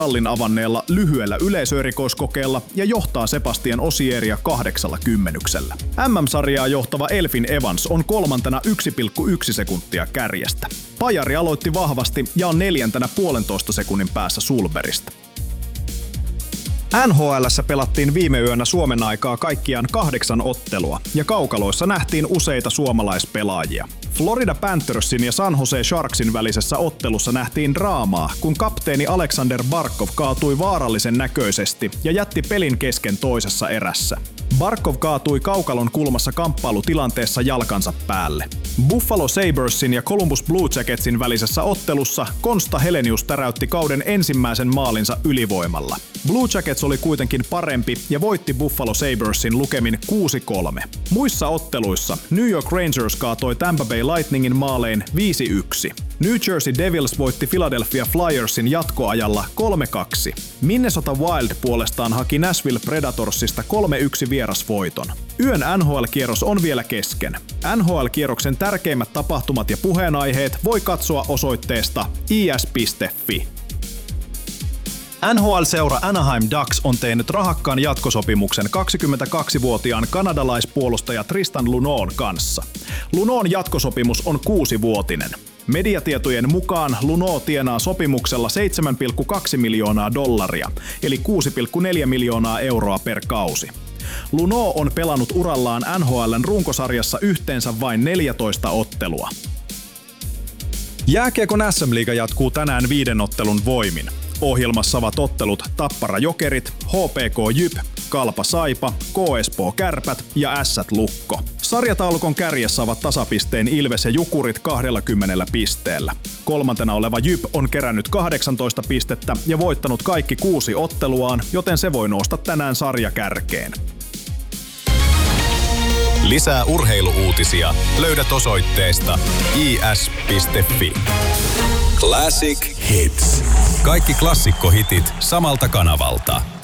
tallin avanneella lyhyellä yleisöerikoiskokeella ja johtaa Sebastian Osieria 8 kymmenyksellä. MM-sarjaa johtava Elfyn Evans on kolmantena 1,1 sekuntia kärjestä. Pajari aloitti vahvasti ja on neljäntenä 1,5 sekunnin päässä Sulberista. NHL:ssä pelattiin viime yönä Suomen aikaa kaikkiaan 8 ottelua, ja kaukaloissa nähtiin useita suomalaispelaajia. Florida Panthersin ja San Jose Sharksin välisessä ottelussa nähtiin draamaa, kun kapteeni Alexander Barkov kaatui vaarallisen näköisesti ja jätti pelin kesken toisessa erässä. Barkov kaatui kaukalon kulmassa kamppailutilanteessa jalkansa päälle. Buffalo Sabresin ja Columbus Blue Jacketsin välisessä ottelussa Konsta Helenius täräytti kauden ensimmäisen maalinsa ylivoimalla. Blue Jackets oli kuitenkin parempi ja voitti Buffalo Sabresin lukemin 6-3. Muissa otteluissa New York Rangers kaatoi Tampa Bay Lightningin maalein 5-1. New Jersey Devils voitti Philadelphia Flyersin jatkoajalla 3-2. Minnesota Wild puolestaan haki Nashville Predatorsista 3-1 vierasvoiton. Yön NHL-kierros on vielä kesken. NHL-kierroksen tärkeimmät tapahtumat ja puheenaiheet voi katsoa osoitteesta is.fi. NHL-seura Anaheim Ducks on tehnyt rahakkaan jatkosopimuksen 22-vuotiaan kanadalaispuolustaja Tristan Luneaun kanssa. Luneaun jatkosopimus on 6-vuotinen. Mediatietojen mukaan Luneau tienaa sopimuksella $7,2 miljoonaa, eli 6,4 miljoonaa euroa per kausi. Luneau on pelannut urallaan NHL:n runkosarjassa yhteensä vain 14 ottelua. Jääkiekon SM-liiga jatkuu tänään 5 ottelun voimin. Ohjelmassa ovat ottelut Tappara Jokerit, HPK Jyp, Kalpa Saipa, K-Espoo Kärpät ja Ässät Lukko. Sarjataulukon kärjessä ovat tasapisteen Ilves ja Jukurit 20 pisteellä. Kolmantena oleva Jyp on kerännyt 18 pistettä ja voittanut kaikki 6 otteluaan, joten se voi nousta tänään sarjakärkeen. Lisää urheiluuutisia löydät osoitteesta is.fi. Classic Hits. Kaikki klassikkohitit samalta kanavalta.